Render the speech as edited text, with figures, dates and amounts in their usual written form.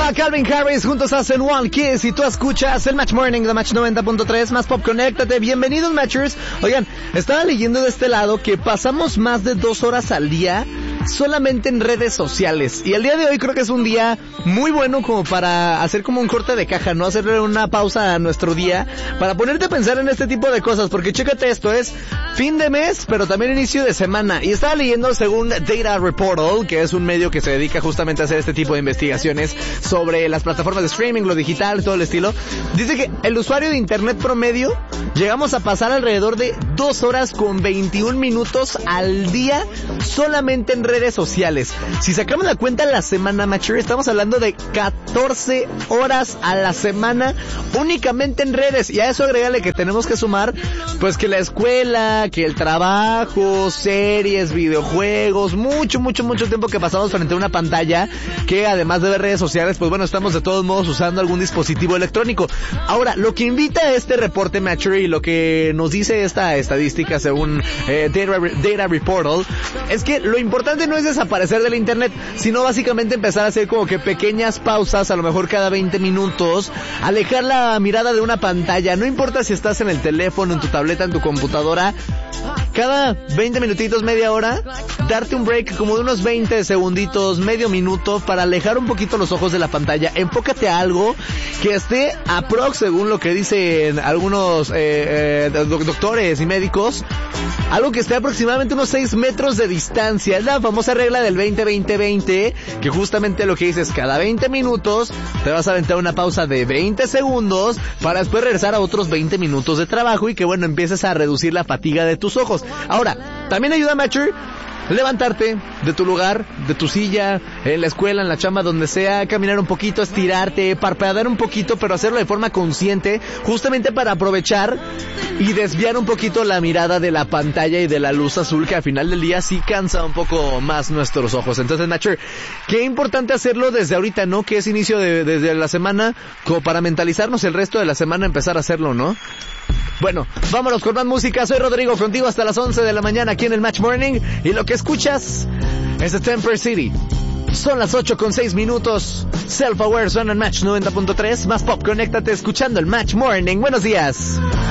a Calvin Harris, juntos hacen One Kiss y tú escuchas el Match Morning de Match 90.3, más pop, conéctate, bienvenidos Matchers. Oigan, estaba leyendo de este lado que pasamos más de 2 horas al día solamente en redes sociales, y el día de hoy creo que es un día muy bueno como para hacer como un corte de caja, ¿no? Hacerle una pausa a nuestro día para ponerte a pensar en este tipo de cosas, porque chécate esto, es fin de mes, pero también inicio de semana, y estaba leyendo según Data Reportal, que es un medio que se dedica justamente a hacer este tipo de investigaciones sobre las plataformas de streaming, lo digital, todo el estilo. Dice que el usuario de internet promedio llegamos a pasar alrededor de 2 horas con 21 minutos al día solamente en redes sociales. Si sacamos la cuenta en la semana, Matcher, estamos hablando de 14 horas a la semana únicamente en redes, y a eso agrégale que tenemos que sumar pues que la escuela, que el trabajo, series, videojuegos, mucho tiempo que pasamos frente a una pantalla, que además de ver redes sociales, pues bueno, estamos de todos modos usando algún dispositivo electrónico. Ahora, lo que invita a este reporte, Matcher, y lo que nos dice esta estadística según Data Reportal, es que lo importante no es desaparecer del internet, sino básicamente empezar a hacer como que pequeñas pausas, a lo mejor cada 20 minutos, alejar la mirada de una pantalla, no importa si estás en el teléfono, en tu tableta, en tu computadora, cada 20 minutitos, media hora, darte un break como de unos 20 segunditos, medio minuto, para alejar un poquito los ojos de la pantalla. Enfócate a algo que esté aprox, según lo que dicen algunos doctores y médicos, algo que esté aproximadamente unos 6 metros de distancia. Es la famosa regla del 20-20-20, que justamente lo que dices, cada 20 minutos te vas a aventar una pausa de 20 segundos para después regresar a otros 20 minutos de trabajo, y que bueno, empieces a reducir la fatiga de tus ojos. Ahora, también ayuda, Matcher, levantarte de tu lugar, de tu silla, en la escuela, en la chamba, donde sea, caminar un poquito, estirarte, parpadear un poquito, pero hacerlo de forma consciente, justamente para aprovechar y desviar un poquito la mirada de la pantalla y de la luz azul, que al final del día sí cansa un poco más nuestros ojos. Entonces, Matcher, qué importante hacerlo desde ahorita, ¿no? Que es inicio desde la semana, como para mentalizarnos el resto de la semana, empezar a hacerlo, ¿no? Bueno, vámonos con más música. Soy Rodrigo, contigo hasta las 11 de la mañana aquí en el Match Morning, y lo que escuchas es The Temper City. Son las 8:06. Self Aware suena en Match 90.3, más pop, conéctate escuchando el Match Morning. Buenos días.